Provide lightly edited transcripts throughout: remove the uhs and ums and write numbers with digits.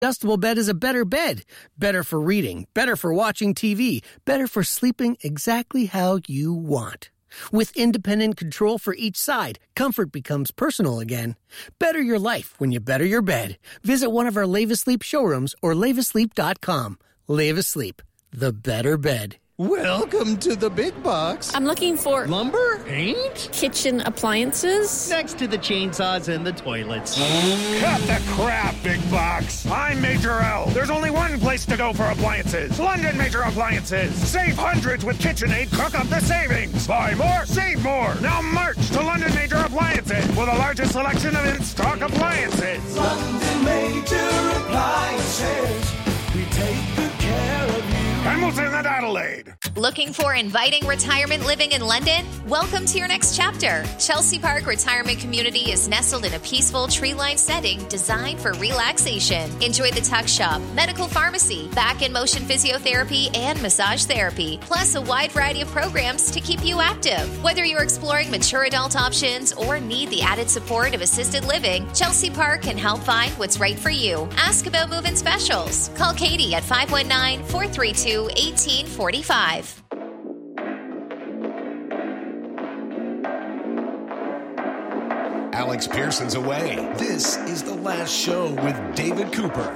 Adjustable bed is a better bed. Better for reading, better for watching TV, better for sleeping exactly how you want. With independent control for each side, comfort becomes personal again. Better your life when you better your bed. Visit one of our Lave Asleep showrooms or laveasleep.com. Lave Asleep, the better bed. Welcome to the big box. I'm looking for lumber, paint, kitchen appliances. next to the chainsaws and the toilets. Cut the crap, big box. I'm Major L. There's only one place to go for appliances. London Major Appliances. Save hundreds with KitchenAid. Cook up the savings. Buy more, save more. Now march to London Major Appliances with the largest selection of in-stock appliances. London Major Appliances. We take good care of you. Hamilton and Adelaide. Looking for inviting retirement living in London? Welcome to your next chapter. Chelsea Park Retirement Community is nestled in a peaceful tree-lined setting designed for relaxation. Enjoy the tuck shop, medical pharmacy, back and motion physiotherapy, and massage therapy, plus a wide variety of programs to keep you active. Whether you're exploring mature adult options or need the added support of assisted living, Chelsea Park can help find what's right for you. Ask about move-in specials. Call Katie at 519-432-1845. Alex Pearson's away. This is The Last Show with David Cooper.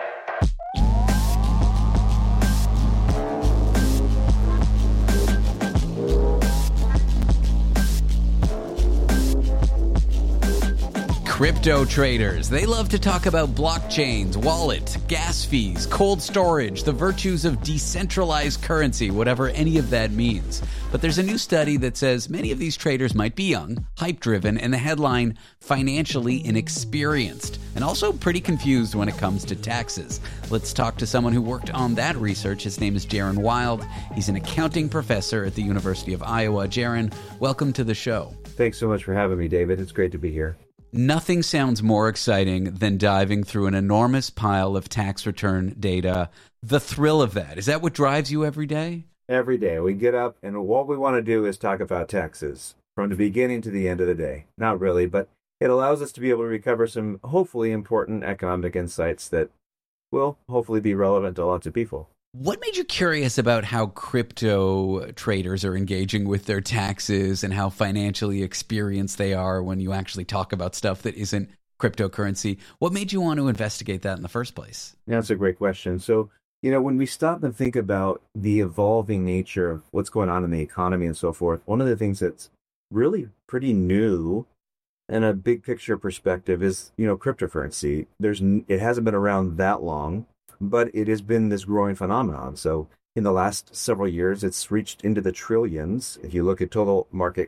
Crypto traders, they love to talk about blockchains, wallets, gas fees, cold storage, the virtues of decentralized currency, whatever any of that means. But there's a new study that says many of these traders might be young, hype-driven, and the headline, financially inexperienced, and also pretty confused when it comes to taxes. Let's talk to someone who worked on that research. His name is Jaron Wild. He's an accounting professor at the University of Iowa. Jaron, welcome to the show. Thanks so much for having me, David. It's great to be here. Nothing sounds more exciting than diving through an enormous pile of tax return data. The thrill of that. Is that what drives you every day? Every day we get up and what we want to do is talk about taxes from the beginning to the end of the day. Not really, but it allows us to be able to recover some hopefully important economic insights that will hopefully be relevant to lots of people. What made you curious about how crypto traders are engaging with their taxes and how financially experienced they are when you actually talk about stuff that isn't cryptocurrency? What made you want to investigate that in the first place? Yeah, that's a great question. So, when we stop and think about the evolving nature of what's going on in the economy and so forth, one of the things that's really pretty new in a big picture perspective is, cryptocurrency. It hasn't been around that long, but it has been this growing phenomenon. So in the last several years, it's reached into the trillions. If you look at total market,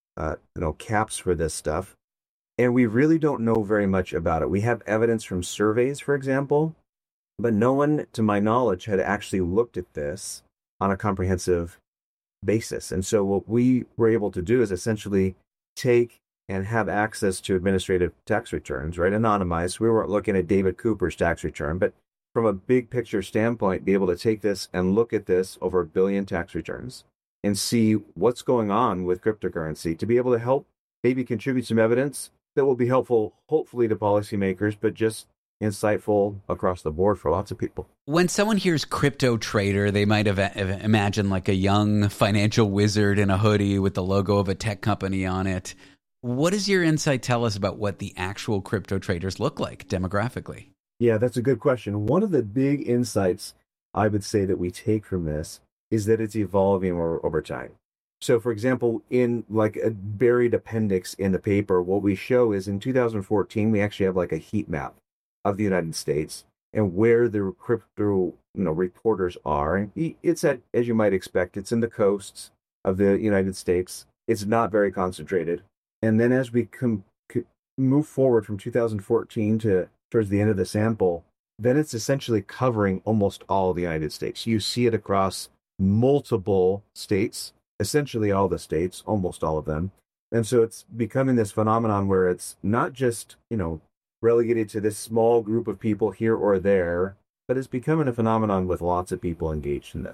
caps for this stuff, and we really don't know very much about it. We have evidence from surveys, for example, but no one, to my knowledge, had actually looked at this on a comprehensive basis. And so what we were able to do is essentially take and have access to administrative tax returns, right? Anonymized. We weren't looking at David Cooper's tax return, but from a big picture standpoint, be able to take this and look at this over 1 billion tax returns and see what's going on with cryptocurrency to be able to help maybe contribute some evidence that will be helpful, hopefully, to policymakers, but just insightful across the board for lots of people. When someone hears crypto trader, they might have imagined like a young financial wizard in a hoodie with the logo of a tech company on it. What does your insight tell us about what the actual crypto traders look like demographically? Yeah, that's a good question. One of the big insights I would say that we take from this is that it's evolving over time. So, for example, in like a buried appendix in the paper, what we show is in 2014, we actually have like a heat map of the United States and where the crypto reporters are. And it's as you might expect, it's in the coasts of the United States. It's not very concentrated. And then as we move forward from 2014 to towards the end of the sample, then it's essentially covering almost all of the United States. You see it across multiple states, essentially all the states, almost all of them. And so it's becoming this phenomenon where it's not just, relegated to this small group of people here or there, but it's becoming a phenomenon with lots of people engaged in this.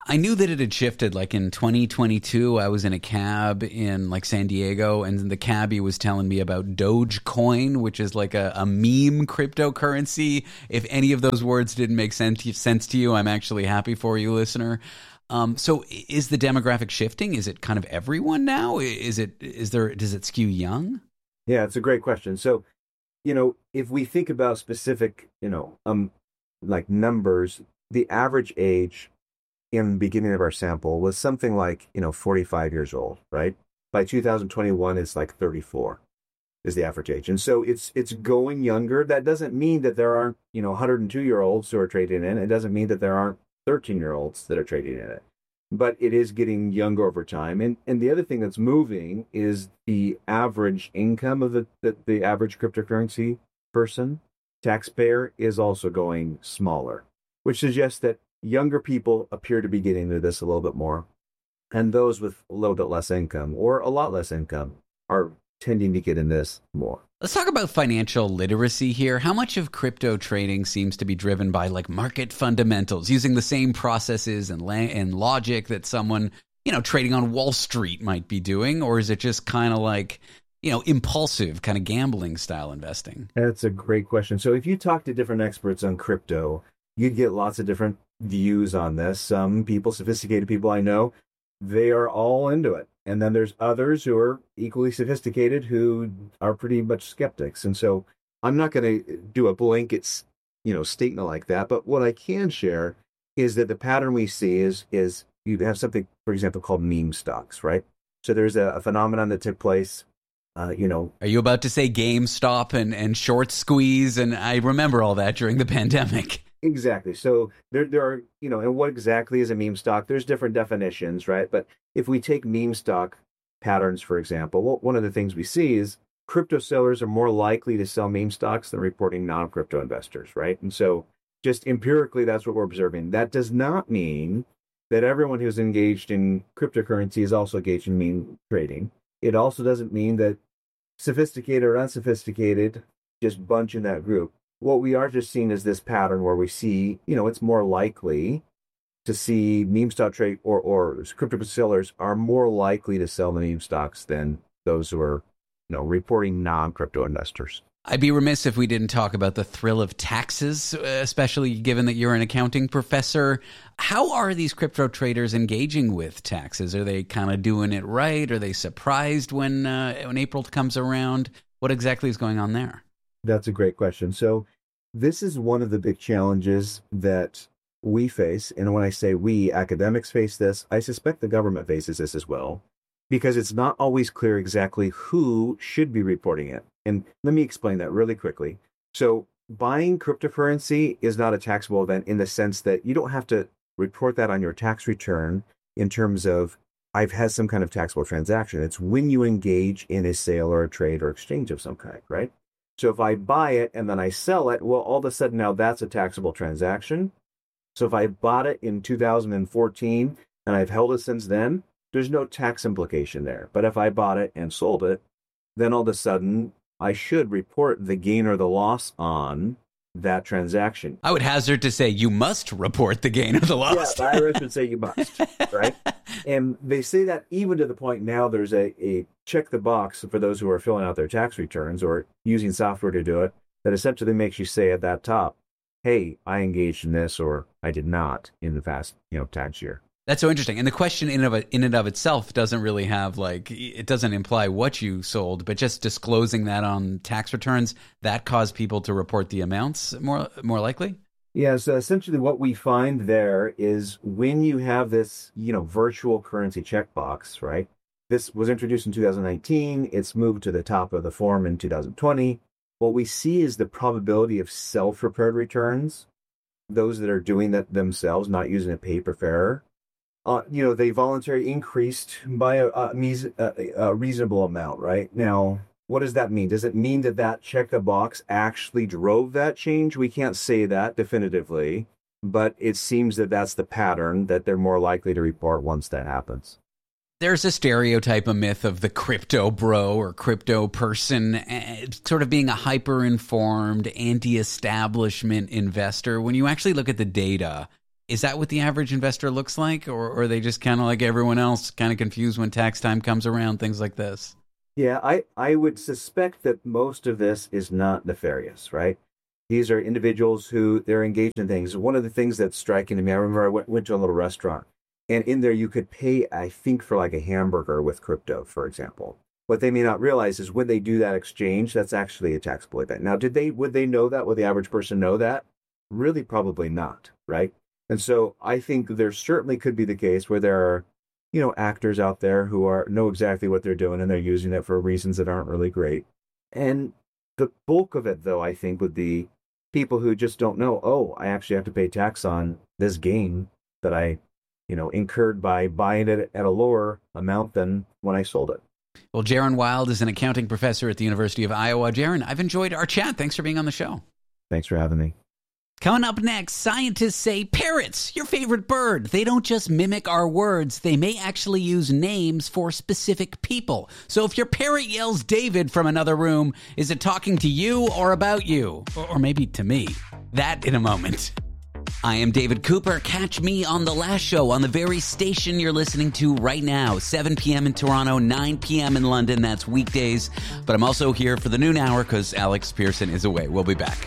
I knew that it had shifted. Like in 2022, I was in a cab in like San Diego, and the cabbie was telling me about Dogecoin, which is like a meme cryptocurrency. If any of those words didn't make sense to you, I'm actually happy for you, listener. So is the demographic shifting? Is it kind of everyone now? Does it skew young? Yeah, it's a great question. So, if we think about specific, like numbers, the average age in the beginning of our sample was something like, 45 years old, right? By 2021, it's like 34 is the average age. And so it's going younger. That doesn't mean that there aren't, 102-year-olds who are trading in. It doesn't mean that there aren't 13-year-olds that are trading in it. But it is getting younger over time. And the other thing that's moving is the average income of the average cryptocurrency person, taxpayer, is also going smaller, which suggests that younger people appear to be getting into this a little bit more. And those with a little bit less income or a lot less income are tending to get in this more. Let's talk about financial literacy here. How much of crypto trading seems to be driven by like market fundamentals, using the same processes and logic that someone, trading on Wall Street might be doing? Or is it just kind of like, impulsive kind of gambling style investing? That's a great question. So if you talk to different experts on crypto, you'd get lots of different views on this. Some people, sophisticated people I know, they are all into it. And then there's others who are equally sophisticated who are pretty much skeptics. And so I'm not going to do a blanket, statement like that. But what I can share is that the pattern we see is you have something, for example, called meme stocks, right? So there's a phenomenon that took place, Are you about to say GameStop and short squeeze? And I remember all that during the pandemic. Exactly. So there are, and what exactly is a meme stock? There's different definitions, right? But if we take meme stock patterns, for example, one of the things we see is crypto sellers are more likely to sell meme stocks than reporting non-crypto investors, right? And so just empirically, that's what we're observing. That does not mean that everyone who's engaged in cryptocurrency is also engaged in meme trading. It also doesn't mean that sophisticated or unsophisticated just bunch in that group. What we are just seeing is this pattern where we see, it's more likely to see meme stock trade or crypto sellers are more likely to sell the meme stocks than those who are, reporting non-crypto investors. I'd be remiss if we didn't talk about the thrill of taxes, especially given that you're an accounting professor. How are these crypto traders engaging with taxes? Are they kind of doing it right? Are they surprised when April comes around? What exactly is going on there? That's a great question. So this is one of the big challenges that we face. And when I say we, academics face this, I suspect the government faces this as well, because it's not always clear exactly who should be reporting it. And let me explain that really quickly. So buying cryptocurrency is not a taxable event in the sense that you don't have to report that on your tax return in terms of I've had some kind of taxable transaction. It's when you engage in a sale or a trade or exchange of some kind, right? So if I buy it and then I sell it, well, all of a sudden now that's a taxable transaction. So if I bought it in 2014 and I've held it since then, there's no tax implication there. But if I bought it and sold it, then all of a sudden I should report the gain or the loss on that transaction. I would hazard to say you must report the gain or the loss. Yeah, the IRS would say you must, right? And they say that even to the point now there's a check the box for those who are filling out their tax returns or using software to do it that essentially makes you say at that top, hey, I engaged in this or I did not in the past, tax year. That's so interesting. And the question in and of itself doesn't really have it doesn't imply what you sold, but just disclosing that on tax returns, that caused people to report the amounts more likely? Yeah, so essentially what we find there is when you have this, virtual currency checkbox, right? This was introduced in 2019. It's moved to the top of the form in 2020. What we see is the probability of self-prepared returns, those that are doing that themselves, not using a paper preparer. They voluntarily increased by a reasonable amount, right? Now, what does that mean? Does it mean that check the box actually drove that change? We can't say that definitively, but it seems that that's the pattern that they're more likely to report once that happens. There's a stereotype, a myth of the crypto bro or crypto person sort of being a hyper-informed, anti-establishment investor. When you actually look at the data, Is that what the average investor looks like? Or are they just kind of like everyone else, kind of confused when tax time comes around, things like this? Yeah, I would suspect that most of this is not nefarious, right? These are individuals who they're engaged in things. One of the things that's striking to me, I remember I went to a little restaurant, and in there you could pay, I think, for like a hamburger with crypto, for example. What they may not realize is when they do that exchange, that's actually a taxable event. Now, would they know that? Would the average person know that? Really, probably not, right? And so I think there certainly could be the case where there are, actors out there who know exactly what they're doing and they're using it for reasons that aren't really great. And the bulk of it, though, I think would be people who just don't know, oh, I actually have to pay tax on this gain that I, incurred by buying it at a lower amount than when I sold it. Well, Jaron Wild is an accounting professor at the University of Iowa. Jaron, I've enjoyed our chat. Thanks for being on the show. Thanks for having me. Coming up next, scientists say parrots, your favorite bird, they don't just mimic our words, they may actually use names for specific people. So if your parrot yells David from another room, is it talking to you or about you? Or maybe to me? That in a moment. I am David Cooper. Catch me on The Last Show on the very station you're listening to right now, 7 p.m. in Toronto, 9 p.m. in London. That's weekdays. But I'm also here for the noon hour because Alex Pearson is away. We'll be back.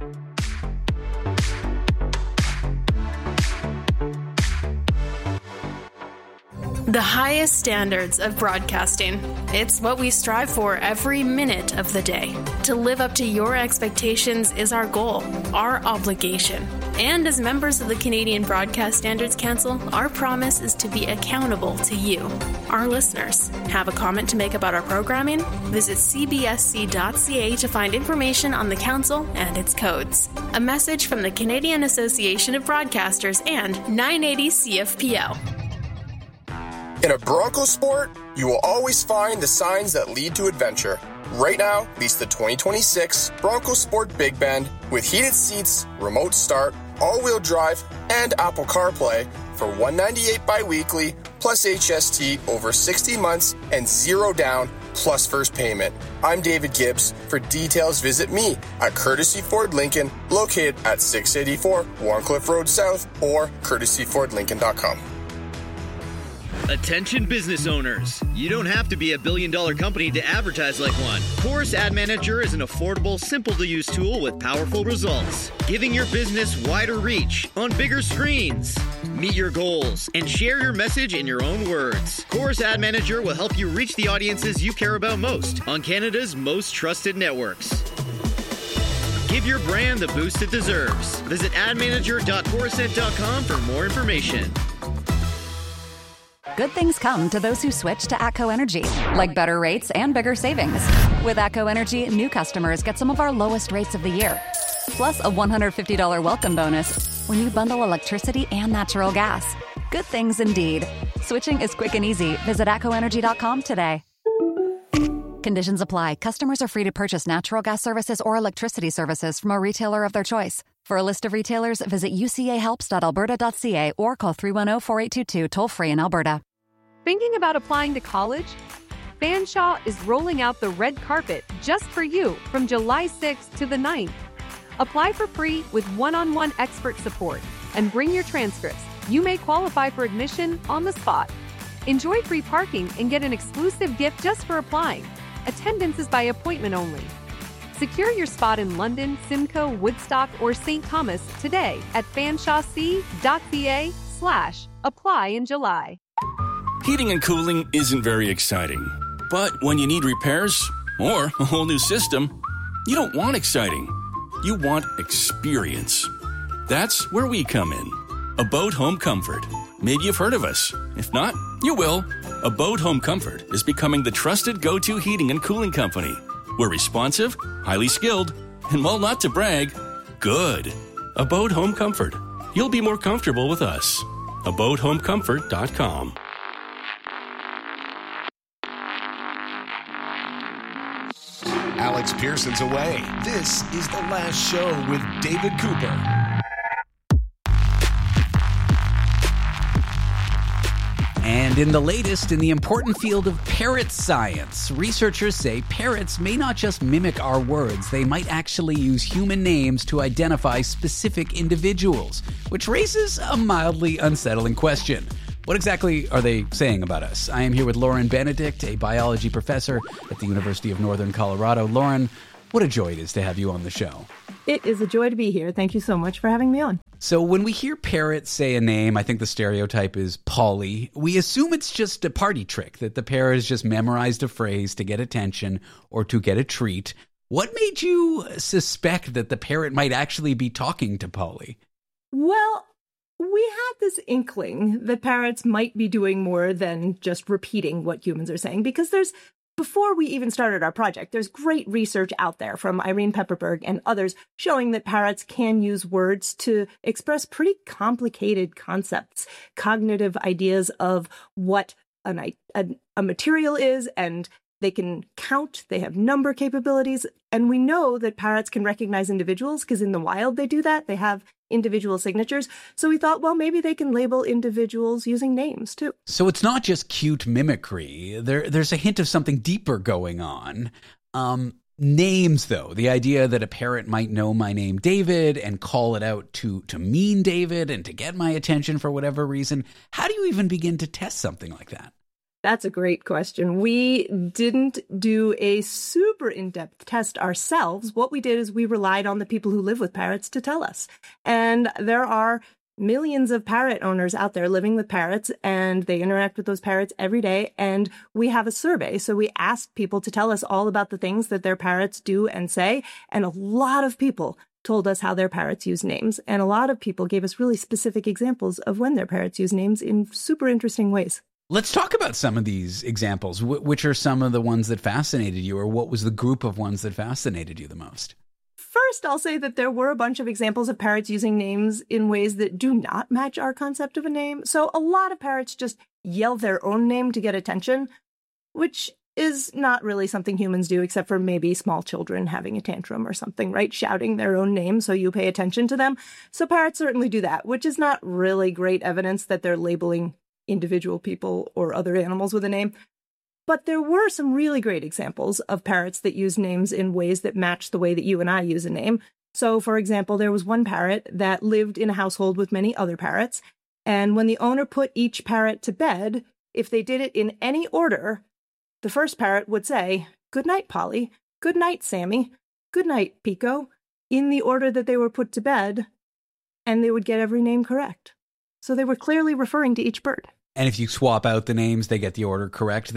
The highest standards of broadcasting. It's what we strive for every minute of the day. To live up to your expectations is our goal, our obligation. And as members of the Canadian Broadcast Standards Council, our promise is to be accountable to you, our listeners. Have a comment to make about our programming? Visit cbsc.ca to find information on the council and its codes. A message from the Canadian Association of Broadcasters and 980 CFPL. In a Bronco sport, you will always find the signs that lead to adventure. Right now, lease the 2026 Bronco Sport Big Bend with heated seats, remote start, all-wheel drive, and Apple CarPlay for $198 bi-weekly plus HST over 60 months and zero down plus first payment. I'm David Gibbs. For details, visit me at Courtesy Ford Lincoln, located at 684 Warncliffe Road South or courtesyfordlincoln.com. Attention business owners. You don't have to be a billion-dollar company to advertise like one. Chorus Ad Manager is an affordable, simple-to-use tool with powerful results, giving your business wider reach on bigger screens. Meet your goals and share your message in your own words. Chorus Ad Manager will help you reach the audiences you care about most on Canada's most trusted networks. Give your brand the boost it deserves. Visit admanager.corusent.com for more information. Good things come to those who switch to ATCO Energy, like better rates and bigger savings. With ATCO Energy, new customers get some of our lowest rates of the year, plus a $150 welcome bonus when you bundle electricity and natural gas. Good things indeed. Switching is quick and easy. Visit ATCOenergy.com today. Conditions apply. Customers are free to purchase natural gas services or electricity services from a retailer of their choice. For a list of retailers, visit ucahelps.alberta.ca or call 310-4822 toll-free in Alberta. Thinking about applying to college? Fanshawe is rolling out the red carpet just for you from July 6th to the 9th. Apply for free with one-on-one expert support and bring your transcripts. You may qualify for admission on the spot. Enjoy free parking and get an exclusive gift just for applying. Attendance is by appointment only. Secure your spot in London, Simcoe, Woodstock, or St. Thomas today at fanshawec.ca/apply in July. Heating and cooling isn't very exciting. But when you need repairs or a whole new system, you don't want exciting. You want experience. That's where we come in. Abode Home Comfort. Maybe you've heard of us. If not, you will. Abode Home Comfort is becoming the trusted go-to heating and cooling company. We're responsive, highly skilled, and while not to brag, good. Abode Home Comfort. You'll be more comfortable with us. AbodeHomeComfort.com. Alex Pearson's away. This is The Last Show with David Cooper. And in the latest, in the important field of parrot science, researchers say parrots may not just mimic our words, they might actually use human names to identify specific individuals, which raises a mildly unsettling question. What exactly are they saying about us? I am here with Lauren Benedict, a biology professor at the University of Northern Colorado. Lauren, what a joy it is to have you on the show. It is a joy to be here. Thank you so much for having me on. So when we hear parrots say a name, I think the stereotype is Polly. We assume it's just a party trick, that the parrot has just memorized a phrase to get attention or to get a treat. What made you suspect that the parrot might actually be talking to Polly? Well, we had this inkling that parrots might be doing more than just repeating what humans are saying, because before we even started our project, there's great research out there from Irene Pepperberg and others showing that parrots can use words to express pretty complicated concepts, cognitive ideas of what a material is, and they can count, they have number capabilities, and we know that parrots can recognize individuals because in the wild they do that. They have individual signatures. So we thought, well, maybe they can label individuals using names too. So it's not just cute mimicry. There's a hint of something deeper going on. Names, though, the idea that a parrot might know my name, David, and call it out to mean David and to get my attention for whatever reason. How do you even begin to test something like that? That's a great question. We didn't do a super in-depth test ourselves. What we did is we relied on the people who live with parrots to tell us. And there are millions of parrot owners out there living with parrots, and they interact with those parrots every day. And we have a survey. So we asked people to tell us all about the things that their parrots do and say. And a lot of people told us how their parrots use names. And a lot of people gave us really specific examples of when their parrots use names in super interesting ways. Let's talk about some of these examples. Which are some of the ones that fascinated you, or what was the group of ones that fascinated you the most? First, I'll say that there were a bunch of examples of parrots using names in ways that do not match our concept of a name. So a lot of parrots just yell their own name to get attention, which is not really something humans do, except for maybe small children having a tantrum or something, right? Shouting their own name so you pay attention to them. So parrots certainly do that, which is not really great evidence that they're labeling individual people or other animals with a name. But there were some really great examples of parrots that use names in ways that match the way that you and I use a name. So, for example, there was one parrot that lived in a household with many other parrots. And when the owner put each parrot to bed, if they did it in any order, the first parrot would say, "Good night, Polly. Good night, Sammy. Good night, Pico," in the order that they were put to bed, and they would get every name correct. So they were clearly referring to each bird. And if you swap out the names, they get the order correct.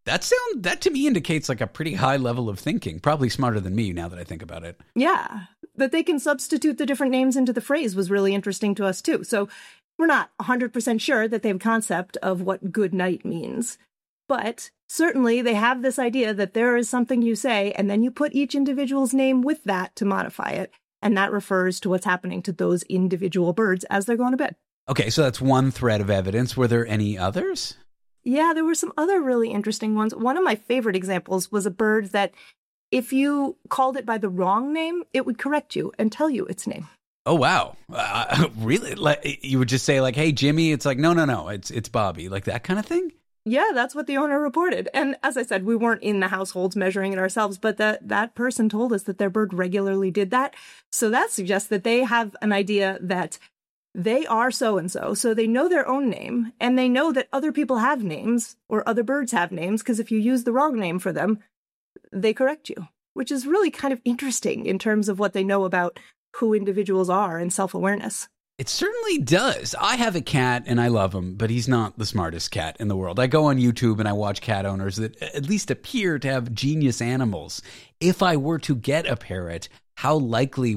That to me indicates like a pretty high level of thinking. Probably smarter than me now that I think about it. Yeah, that they can substitute the different names into the phrase was really interesting to us too. So we're not 100% sure that they have a concept of what good night means. But certainly they have this idea that there is something you say, and then you put each individual's name with that to modify it. And that refers to what's happening to those individual birds as they're going to bed. Okay, so that's one thread of evidence. Were there any others? Yeah, there were some other really interesting ones. One of my favorite examples was a bird that if you called it by the wrong name, it would correct you and tell you its name. Oh, wow. Really? Like, you would just say like, "Hey, Jimmy," it's like, no, it's Bobby, like that kind of thing? Yeah, that's what the owner reported. And as I said, we weren't in the households measuring it ourselves, but that person told us that their bird regularly did that. So that suggests that they have an idea that they are so-and-so, so they know their own name, and they know that other people have names, or other birds have names, because if you use the wrong name for them, they correct you, which is really kind of interesting in terms of what they know about who individuals are and self-awareness. It certainly does. I have a cat, and I love him, but he's not the smartest cat in the world. I go on YouTube, and I watch cat owners that at least appear to have genius animals. If I were to get a parrot, how likely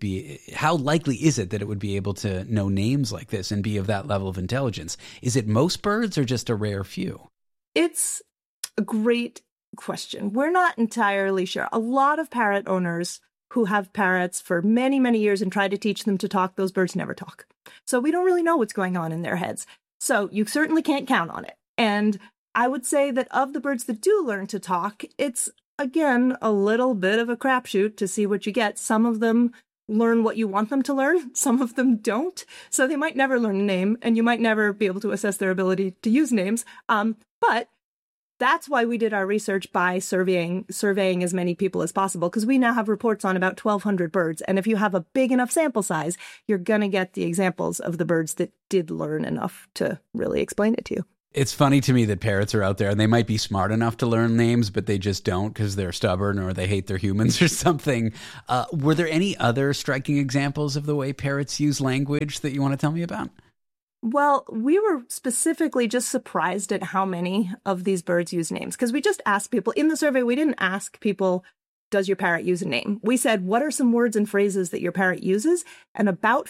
is it that it would be able to know names like this and be of that level of intelligence? Is it most birds or just a rare few? It's a great question. We're not entirely sure. A lot of parrot owners who have parrots for many, many years and try to teach them to talk, those birds never talk. So we don't really know what's going on in their heads. So you certainly can't count on it. And I would say that of the birds that do learn to talk, it's again, a little bit of a crapshoot to see what you get. Some of them learn what you want them to learn. Some of them don't. So they might never learn a name, and you might never be able to assess their ability to use names. But that's why we did our research by surveying as many people as possible, because we now have reports on about 1,200 birds. And if you have a big enough sample size, you're going to get the examples of the birds that did learn enough to really explain it to you. It's funny to me that parrots are out there and they might be smart enough to learn names, but they just don't because they're stubborn or they hate their humans or something. Were there any other striking examples of the way parrots use language that you want to tell me about? Well, we were specifically just surprised at how many of these birds use names, because we just asked people in the survey. We didn't ask people, does your parrot use a name? We said, what are some words and phrases that your parrot uses? And about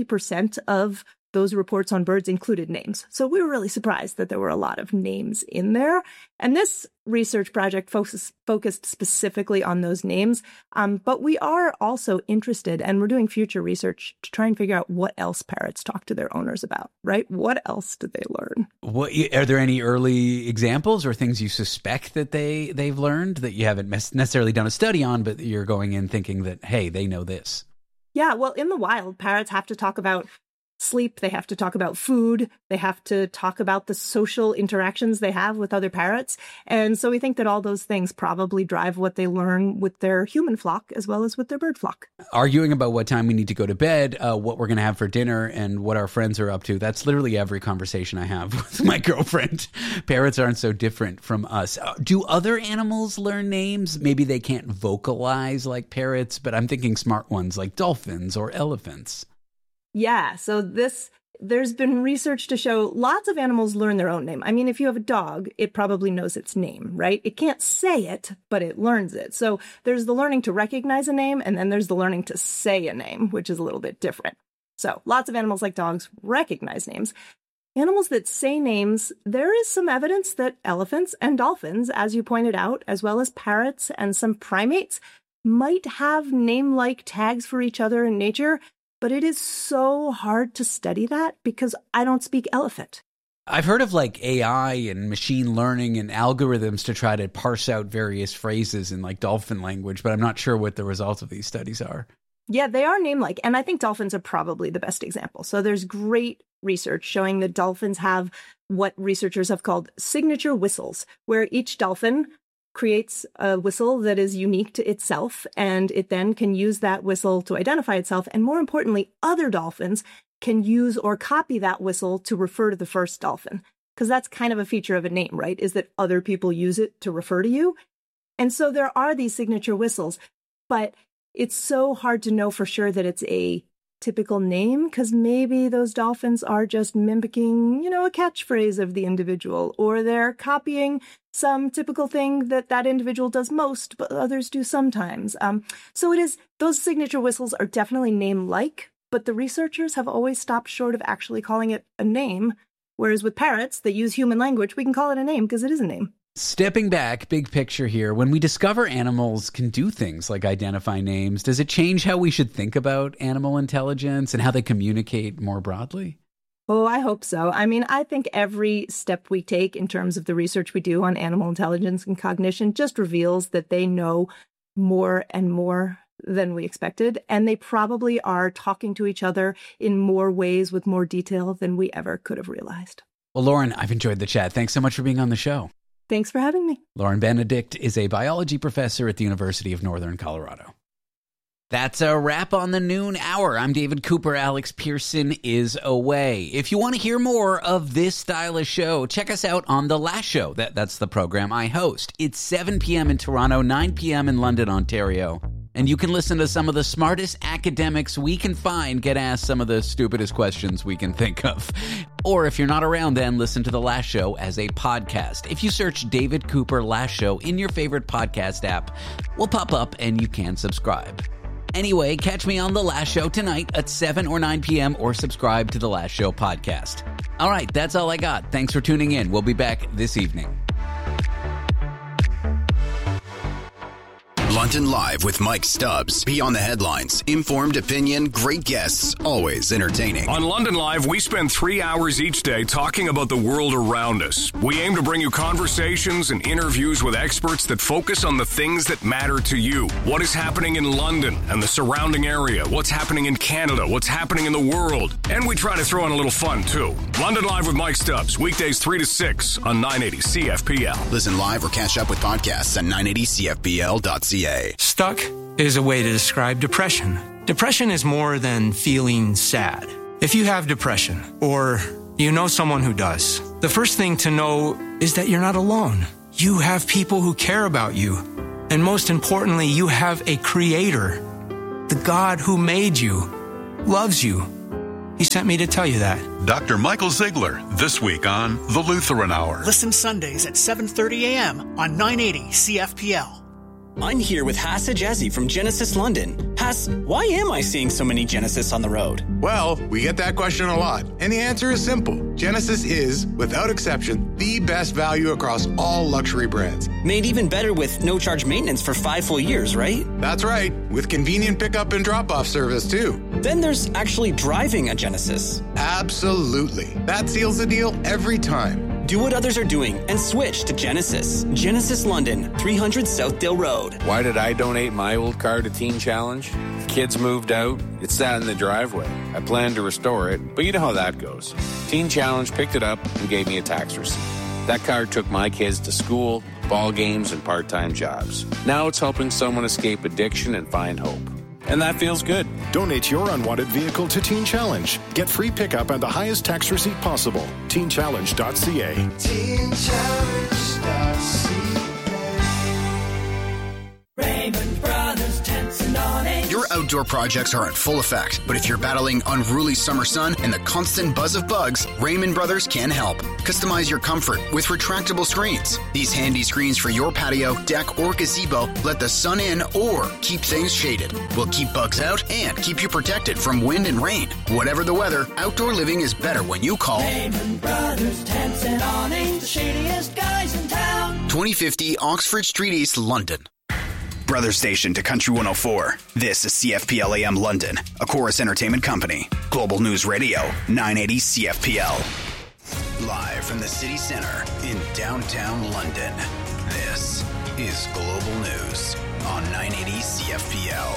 50% of those reports on birds included names. So we were really surprised that there were a lot of names in there. And this research project focused specifically on those names. But we are also interested, and we're doing future research to try and figure out what else parrots talk to their owners about, right? What else did they learn? Are there any early examples or things you suspect that they've learned that you haven't necessarily done a study on, but you're going in thinking that, hey, they know this? Yeah, well, in the wild, parrots have to talk about sleep, they have to talk about food, they have to talk about the social interactions they have with other parrots. And so we think that all those things probably drive what they learn with their human flock as well as with their bird flock. Arguing about what time we need to go to bed, what we're going to have for dinner, and what our friends are up to. That's literally every conversation I have with my girlfriend. Parrots aren't so different from us. Do other animals learn names? Maybe they can't vocalize like parrots, but I'm thinking smart ones like dolphins or elephants. Yeah, so there's been research to show lots of animals learn their own name. I mean, if you have a dog, it probably knows its name, right? It can't say it, but it learns it. So there's the learning to recognize a name, and then there's the learning to say a name, which is a little bit different. So lots of animals like dogs recognize names. Animals that say names, there is some evidence that elephants and dolphins, as you pointed out, as well as parrots and some primates, might have name-like tags for each other in nature. But it is so hard to study that because I don't speak elephant. I've heard of like AI and machine learning and algorithms to try to parse out various phrases in like dolphin language, but I'm not sure what the results of these studies are. Yeah, they are name-like, and I think dolphins are probably the best example. So there's great research showing that dolphins have what researchers have called signature whistles, where each dolphin creates a whistle that is unique to itself, and it then can use that whistle to identify itself. And more importantly, other dolphins can use or copy that whistle to refer to the first dolphin. Because that's kind of a feature of a name, right? Is that other people use it to refer to you. And so there are these signature whistles, but it's so hard to know for sure that it's a typical name, because maybe those dolphins are just mimicking, a catchphrase of the individual, or they're copying some typical thing that individual does most, but others do sometimes. So those signature whistles are definitely name-like, but the researchers have always stopped short of actually calling it a name, whereas with parrots that use human language, we can call it a name because it is a name. Stepping back, big picture here, when we discover animals can do things like identify names, does it change how we should think about animal intelligence and how they communicate more broadly? Oh, I hope so. I mean, I think every step we take in terms of the research we do on animal intelligence and cognition just reveals that they know more and more than we expected, and they probably are talking to each other in more ways with more detail than we ever could have realized. Well, Lauren, I've enjoyed the chat. Thanks so much for being on the show. Thanks for having me. Lauren Benedict is a biology professor at the University of Northern Colorado. That's a wrap on the noon hour. I'm David Cooper. Alex Pearson is away. If you want to hear more of this style of show, check us out on The Last Show. That's the program I host. It's 7 p.m. in Toronto, 9 p.m. in London, Ontario. And you can listen to some of the smartest academics we can find get asked some of the stupidest questions we can think of. Or if you're not around then, listen to The Last Show as a podcast. If you search David Cooper Last Show in your favorite podcast app, we'll pop up and you can subscribe. Anyway, catch me on The Last Show tonight at 7 or 9 p.m. or subscribe to The Last Show podcast. All right, that's all I got. Thanks for tuning in. We'll be back this evening. London Live with Mike Stubbs. Beyond the headlines, informed opinion, great guests, always entertaining. On London Live, we spend 3 hours each day talking about the world around us. We aim to bring you conversations and interviews with experts that focus on the things that matter to you. What is happening in London and the surrounding area? What's happening in Canada? What's happening in the world? And we try to throw in a little fun, too. London Live with Mike Stubbs, weekdays 3 to 6 on 980 CFPL. Listen live or catch up with podcasts at 980CFPL.ca. Stuck is a way to describe depression. Depression is more than feeling sad. If you have depression, or you know someone who does, the first thing to know is that you're not alone. You have people who care about you. And most importantly, you have a creator. The God who made you loves you. He sent me to tell you that. Dr. Michael Ziegler, this week on The Lutheran Hour. Listen Sundays at 7:30 a.m. on 980 CFPL. I'm here with Haas Ajazi from Genesis London. Haas, why am I seeing so many Genesis on the road? Well, we get that question a lot, and the answer is simple. Genesis is, without exception, the best value across all luxury brands. Made even better with no-charge maintenance for 5 full years, right? That's right, with convenient pickup and drop-off service, too. Then there's actually driving a Genesis. Absolutely. That seals the deal every time. Do what others are doing and switch to Genesis. Genesis London, 300 Southdale Road. Why did I donate my old car to Teen Challenge? Kids moved out. It sat in the driveway. I planned to restore it, but you know how that goes. Teen Challenge picked it up and gave me a tax receipt. That car took my kids to school, ball games, and part-time jobs. Now it's helping someone escape addiction and find hope. And that feels good. Donate your unwanted vehicle to Teen Challenge. Get free pickup and the highest tax receipt possible. TeenChallenge.ca. TeenChallenge.ca. Raymond Brothers Tents and Awnings. Your outdoor projects are in full effect, but if you're battling unruly summer sun and the constant buzz of bugs, Raymond Brothers can help. Customize your comfort with retractable screens. These handy screens for your patio, deck, or gazebo let the sun in or keep things shaded. Will keep bugs out and keep you protected from wind and rain. Whatever the weather, outdoor living is better when you call Raymond Brothers Tents and Awnings, the shadiest guys in town. 2050 Oxford Street East, London. Brother station to Country 104. This is CFPL AM London, a Chorus Entertainment company. Global News Radio, 980 CFPL. Live from the city center in downtown London, this is Global News on 980 CFPL.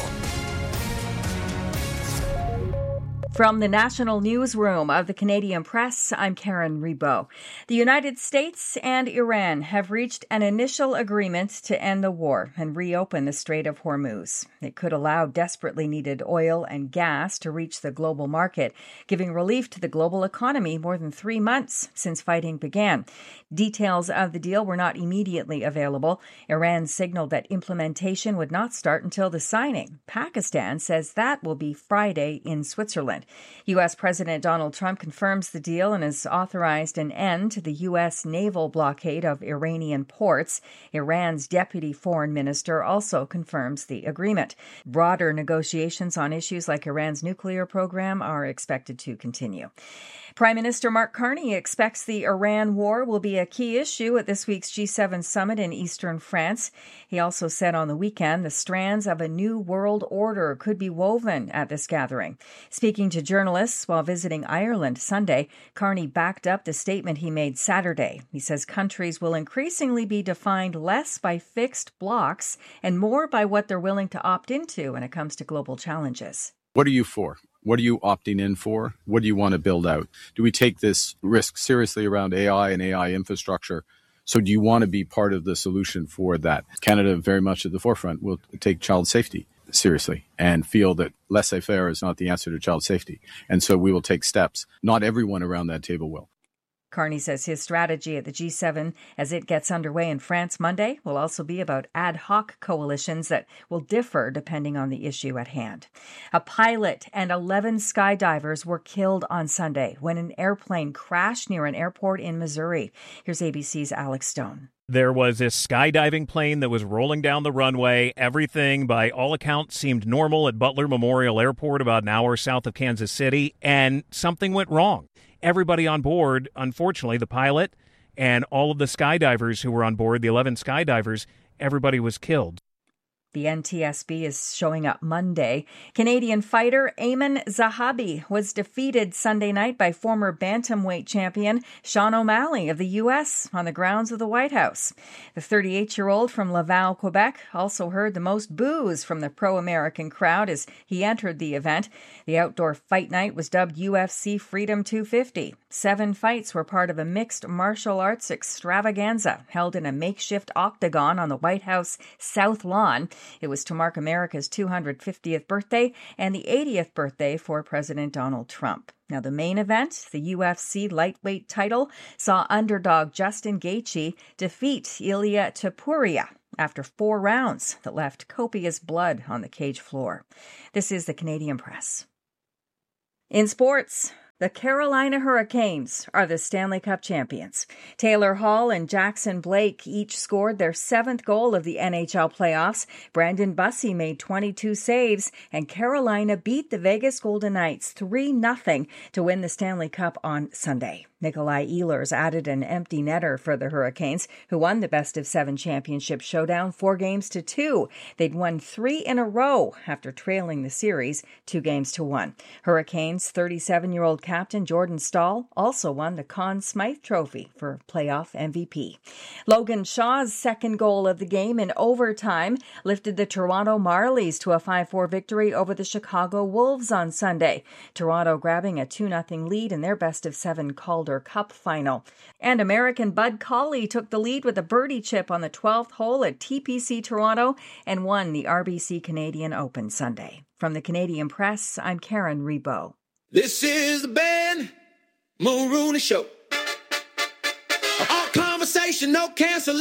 From the National Newsroom of the Canadian Press, I'm Karen Rebow. The United States and Iran have reached an initial agreement to end the war and reopen the Strait of Hormuz. It could allow desperately needed oil and gas to reach the global market, giving relief to the global economy more than 3 months since fighting began. Details of the deal were not immediately available. Iran signaled that implementation would not start until the signing. Pakistan says that will be Friday in Switzerland. U.S. President Donald Trump confirms the deal and has authorized an end to the U.S. naval blockade of Iranian ports. Iran's deputy foreign minister also confirms the agreement. Broader negotiations on issues like Iran's nuclear program are expected to continue. Prime Minister Mark Carney expects the Iran war will be a key issue at this week's G7 summit in eastern France. He also said on the weekend the strands of a new world order could be woven at this gathering. Speaking to journalists while visiting Ireland Sunday, Carney backed up the statement he made Saturday. He says countries will increasingly be defined less by fixed blocks and more by what they're willing to opt into when it comes to global challenges. What are you for? What are you opting in for? What do you want to build out? Do we take this risk seriously around AI and AI infrastructure? So do you want to be part of the solution for that? Canada, very much at the forefront, will take child safety seriously and feel that laissez-faire is not the answer to child safety. And so we will take steps. Not everyone around that table will. Carney says his strategy at the G7 as it gets underway in France Monday will also be about ad hoc coalitions that will differ depending on the issue at hand. A pilot and 11 skydivers were killed on Sunday when an airplane crashed near an airport in Missouri. Here's ABC's Alex Stone. There was this skydiving plane that was rolling down the runway. Everything, by all accounts, seemed normal at Butler Memorial Airport about an hour south of Kansas City, and something went wrong. Everybody on board, unfortunately, the pilot and all of the skydivers who were on board, the 11 skydivers, everybody was killed. The NTSB is showing up Monday. Canadian fighter Ayman Zahabi was defeated Sunday night by former bantamweight champion Sean O'Malley of the U.S. on the grounds of the White House. The 38-year-old from Laval, Quebec, also heard the most boos from the pro-American crowd as he entered the event. The outdoor fight night was dubbed UFC Freedom 250. 7 fights were part of a mixed martial arts extravaganza held in a makeshift octagon on the White House South Lawn. It was to mark America's 250th birthday and the 80th birthday for President Donald Trump. Now, the main event, the UFC lightweight title, saw underdog Justin Gaethje defeat Ilia Topuria after 4 rounds that left copious blood on the cage floor. This is the Canadian Press. In sports, the Carolina Hurricanes are the Stanley Cup champions. Taylor Hall and Jackson Blake each scored their 7th goal of the NHL playoffs. Brandon Bussey made 22 saves, and Carolina beat the Vegas Golden Knights 3-0 to win the Stanley Cup on Sunday. Nikolai Ehlers added an empty netter for the Hurricanes, who won the best-of-7 championship showdown 4-2. They'd won 3 in a row after trailing the series 2-1. Hurricanes' 37-year-old captain Jordan Staal also won the Conn Smythe Trophy for playoff MVP. Logan Shaw's 2nd goal of the game in overtime lifted the Toronto Marlies to a 5-4 victory over the Chicago Wolves on Sunday. Toronto grabbing a 2-0 lead in their best-of-7 Calder Cup final. And American Bud Cauley took the lead with a birdie chip on the 12th hole at TPC Toronto and won the RBC Canadian Open Sunday. From the Canadian Press, I'm Karen Rebo. This is the Ben Mulrooney Show. All conversation, no cancellation.